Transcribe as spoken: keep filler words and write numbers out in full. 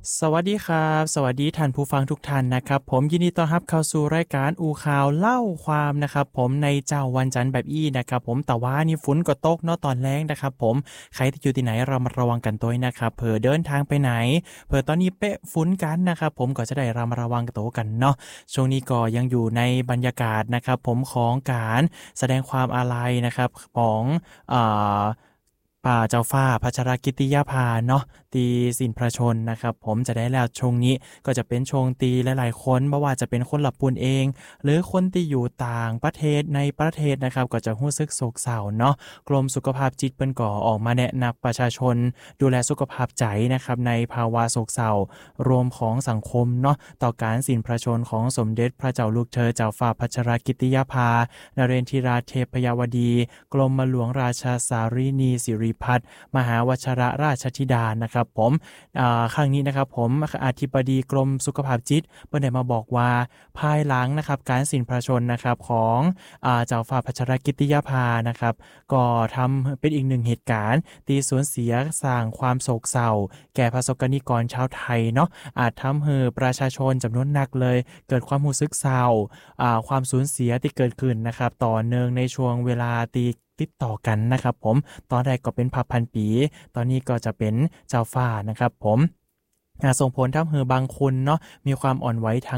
สวัสดีครับสวัสดีท่านผู้ฟังทุกท่านนะครับผมยินดีต้อนรับเข้าสู่รายการอูข่าวเล่าความนะครับผมในเจ้าวันจันทร์แบบอี้นะครับผมแต่ว่านี่ฝนก็ตกเนาะตอนแรงนะครับผมใครที่อยู่ที่ไหนเรามาระวังกันตัวนะครับเผื่อเดินทางไปไหนเผื่อตอนนี้เป๊ะฝนกันนะครับผมก็จะได้ระมัดระวังตัวกันเนาะช่วงนี้ก็ยังอยู่ในบรรยากาศนะครับผมของการแสดงความอาลัยนะครับของอ่า ป่าเจ้าฟ้าพัชรกิติยาภาเนาะตีสิ้นพระชนม์นะครับผมจะได้แล้วช่วงนี้ก็จะเป็นช่วงตีหลายๆคนบ่ว่าจะเป็นคนหลับปุ่นเองหรือคนที่อยู่ต่างประเทศในประเทศนะครับก็จะรู้สึกโศกเศร้าเนาะกรมสุขภาพจิตเปิ้นก็ออกมาแนะนำประชาชนดูแลสุขภาพใจนะครับในภาวะโศกเศร้ารวมของสังคมเนาะต่อการสิ้นพระชนม์ของสมเด็จพระเจ้าลูกเธอเจ้าฟ้าพัชรกิติยาภานเรนทิราเทพยวดีกรมหลวงราชสารีนีสิริพัฒน์มหาวชรราชธิดานะครับผมครั้งนี้นะครับผมอธิบดีกรมสุขภาพจิตเพิ่นได้มาบอกว่าภายหลังนะครับการสิ้นพระชนม์นะครับของเจ้าฟ้าพัชรกิติยาภานะครับก็ทำเป็นอีกหนึ่งเหตุการณ์ที่สูญเสียสร้างความโศกเศร้าแก่ประสบกนิกรชาวไทยเนาะอาจทำให้ประชาชนจำนวนนักเลยเกิดความรู้สึกเศร้าความสูญเสียที่เกิดขึ้นนะครับต่อเนื่องในช่วงเวลาตีติดต่อกันนะครับผมตอนแรกก็เป็นพับพันปีตอนนี้ก็จะเป็นเจ้าฟ้านะครับผมส่งผลทำให้บางคนเนาะมีความอ่อนไหวทาง